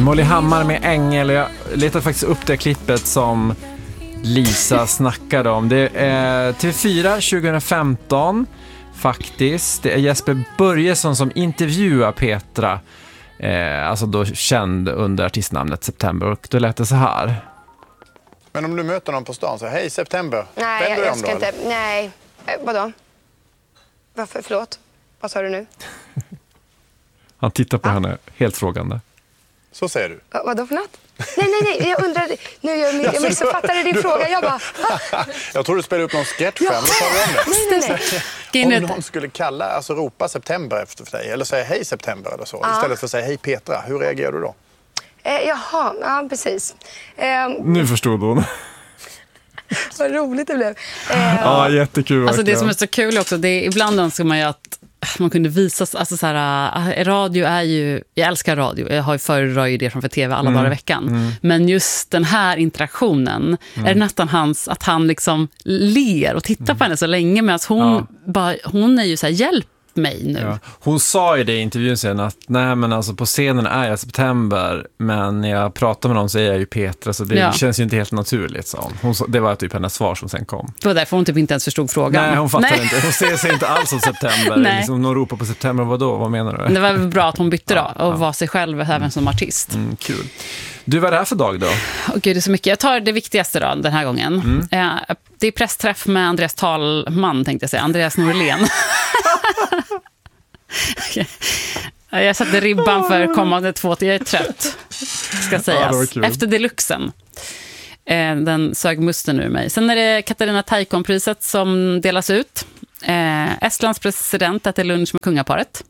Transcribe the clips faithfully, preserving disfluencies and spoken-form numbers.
Molly Hammar med Ängel. Jag letade faktiskt upp det klippet som Lisa snackade om. Det är T V fyra tjugo femton faktiskt. Det är Jesper Börjesson som intervjuar Petra, eh, alltså då känd under artistnamnet September, och då lät det så här. Men om du möter någon på stan så hej September. Nej, jag, jag ska inte. Nej, eh, vadå? Varför? Förlåt. Vad sa du nu? Han tittar på ah. henne helt frågande. Så säger du. Va, vadå för något? Nej, nej, nej. Jag undrar. Nu jag, jag, jag missuppfattade din fråga. Jag bara... jag tror du spelade upp någon sketch ja. Nej, nej, nej. Om någon skulle kalla, alltså ropa September efter dig eller säga hej September eller så, ah. istället för att säga hej Petra, hur reagerar du då? Eh, jaha, ja precis. Eh, nu förstod hon. Vad roligt det blev. Eh, ja, jättekul. Alltså det som är så kul också, det är, ibland önskar man ju att man kunde visa, alltså så här, radio är ju, jag älskar radio, jag har ju föredrar ju det framför tv alla mm. dagar i veckan, mm. men just den här interaktionen mm. är det nästan hans, att han liksom ler och tittar mm. på henne så länge, medan hon, ja. bara, hon är ju så här, hjälp mig nu. Ja. Hon sa ju det i intervjun sen att nej men alltså på scenen är jag September, men när jag pratar med någon så är jag ju Petra, så det ja. känns ju inte helt naturligt, så hon. Hon, det var typ hennes svar som sen kom. Det var därför hon typ inte ens förstod frågan. Nej, hon fattar nej. inte. Hon ser sig inte alls som September. Liksom, någon ropar på September, vad då? Vad menar du? Det var bra att hon bytte då ja, och ja. var sig själv även mm. som artist. Mm, kul. Du, vad är det här för dag då? Åh gud, det är så mycket. Jag tar det viktigaste då, den här gången. Mm. Eh, det är pressträff med Andreas Talman, tänkte jag säga. Andreas Norlén. Jag satte ribban för kommande två till jag är trött, ska sägas. Ja, efter deluxen. Den sög musten ur mig. Sen är det Katarina Taikon-priset som delas ut. Estlands president äter lunch med kungaparet.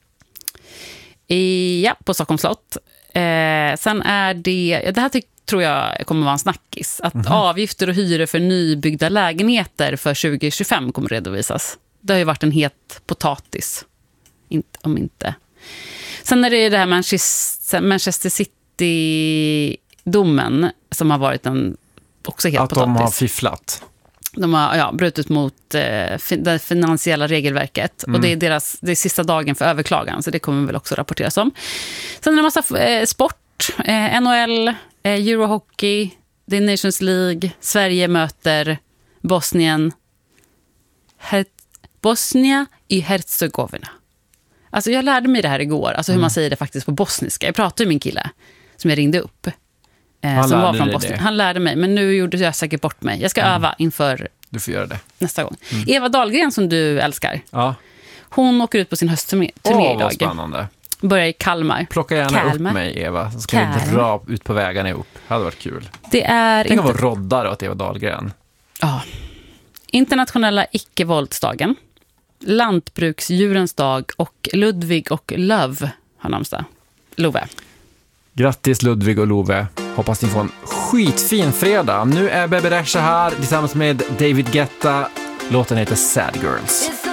I, ja, på Stockholms slott. Sen är det, det här tycker tror jag kommer vara en snackis, att mm-hmm. avgifter och hyror för nybyggda lägenheter för tjugo tjugofem kommer redovisas. Det har ju varit en het potatis. Inte, om inte. Sen är det det här Manchester, Manchester City-domen som har varit en också helt att potatis. Att de har fifflat. De har ja, brutit mot eh, det finansiella regelverket. Mm. Och det är deras det är sista dagen för överklagan, så det kommer vi väl också rapporteras om. Sen är det en massa eh, sport. Eh, N H L, eh, Eurohockey, det är Nations League. Sverige möter Bosnien. Her- Bosnia i Herzegovina. Alltså jag lärde mig det här igår, alltså hur mm. man säger det faktiskt på bosniska. Jag pratade med min kille som jag ringde upp. Eh, som var från Bosnien. Han lärde mig, men nu gjorde jag säkert bort mig. Jag ska mm. öva inför du får göra det. nästa gång. Mm. Eva Dahlgren som du älskar. Ja. Hon åker ut på sin höstturné Åh, idag. Vad spännande. Börjar i Kalmar. Plocka gärna Kalmar. upp mig, Eva. Så ska Kalmar. vi dra ut på vägarna ihop. Det hade varit kul. Det är Tänk inte... att vara roddare åt Eva Dahlgren. Ja. Internationella icke-våldsdagen. Lantbruksdjurens dag och Ludvig och Löv har namnsdag. Love. Grattis Ludvig och Love. Hoppas ni får en skitfin fredag. Nu är Bebe Rexha här tillsammans med David Guetta. Låten heter Sad Girls.